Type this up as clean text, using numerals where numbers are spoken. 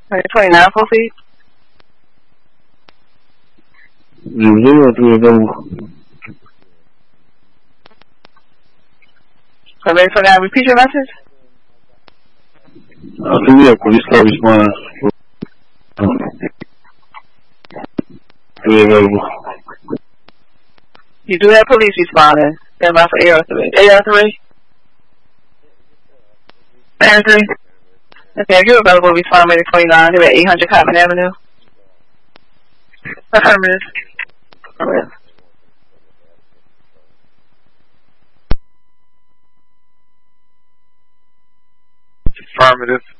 29, proceed. Ready 29, repeat your message. Police car responding. You do have police responding. Stand by for AR3. AR3? AR3? Okay, if you're available, respond ready 29. You're at 800 Cottman Avenue. Affirmative. Affirmative. Affirmative.